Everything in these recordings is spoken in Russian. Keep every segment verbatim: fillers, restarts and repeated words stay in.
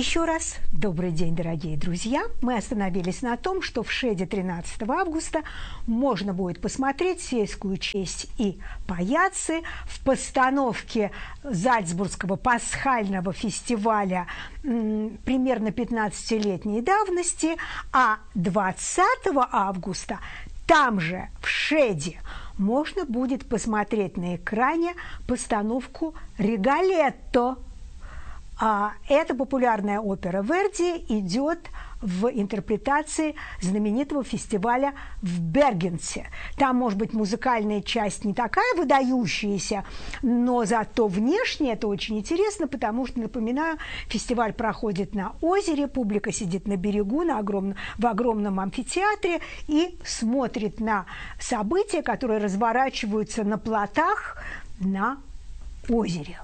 Еще раз добрый день, дорогие друзья. Мы остановились на том, что в Шеде тринадцатого августа можно будет посмотреть «Сельскую честь» и «Паяцы» в постановке Зальцбургского пасхального фестиваля м, примерно пятнадцатилетней давности, а двадцатого августа там же, в Шеде, можно будет посмотреть на экране постановку «Риголетто». А эта популярная опера Верди идет в интерпретации знаменитого фестиваля в Бергенце. Там, может быть, музыкальная часть не такая выдающаяся, но зато внешне это очень интересно, потому что, напоминаю, фестиваль проходит на озере, публика сидит на берегу на огромном, в огромном амфитеатре и смотрит на события, которые разворачиваются на плотах на озере.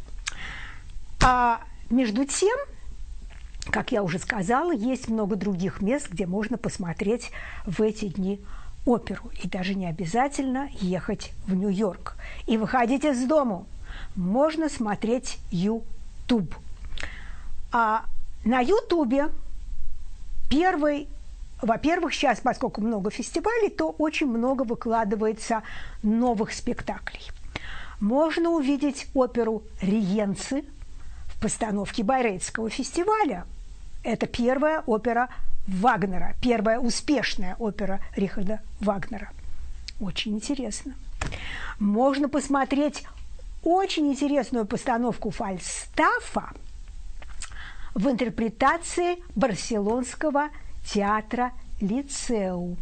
А между тем, как я уже сказала, есть много других мест, где можно посмотреть в эти дни оперу. И даже не обязательно ехать в Нью-Йорк. И выходить из дому. Можно смотреть YouTube. А на Ютубе первый, во-первых, сейчас, поскольку много фестивалей, то очень много выкладывается новых спектаклей. Можно увидеть оперу «Риенцы» в постановке Байрейтского фестиваля. Это первая опера Вагнера, первая успешная опера Рихарда Вагнера. Очень интересно. Можно посмотреть очень интересную постановку Фальстафа в интерпретации Барселонского театра Лицеу.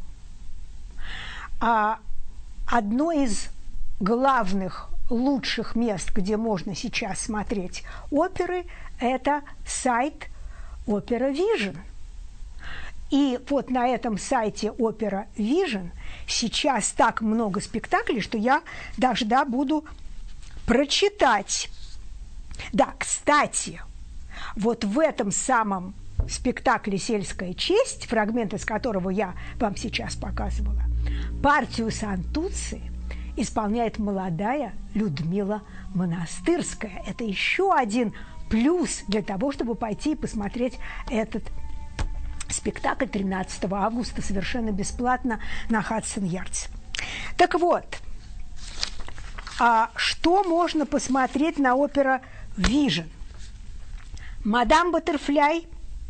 А одно из главных лучших мест, где можно сейчас смотреть оперы, это сайт Opera Vision. И вот на этом сайте Opera Vision сейчас так много спектаклей, что я даже да, буду прочитать. Да, кстати, вот в этом самом спектакле «Сельская честь», фрагмент из которого я вам сейчас показывала, партию Сантуцци исполняет молодая Людмила Монастырская. Это еще один плюс для того, чтобы пойти и посмотреть этот спектакль тринадцатого августа совершенно бесплатно на Хадсон-Ярдс. Так вот, а что можно посмотреть на Opera Vision? «Мадам Баттерфляй»,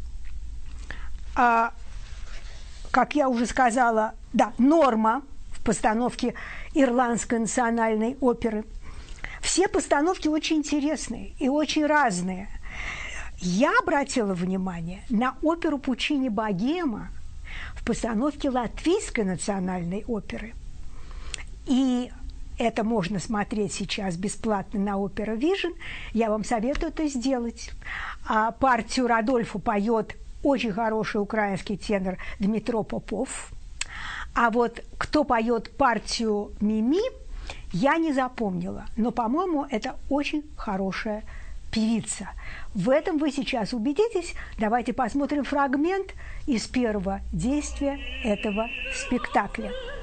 а, как я уже сказала, да, «Норма» в постановке Ирландской национальной оперы. Все постановки очень интересные и очень разные. Я обратила внимание на оперу Пучини «Богема» в постановке Латвийской национальной оперы. И это можно смотреть сейчас бесплатно на Opera Vision. Я вам советую это сделать. А партию Родольфо поет очень хороший украинский тенор Дмитро Попов. А вот кто поет партию Мими, я не запомнила. Но, по-моему, это очень хорошая певица. В этом вы сейчас убедитесь. Давайте посмотрим фрагмент из первого действия этого спектакля.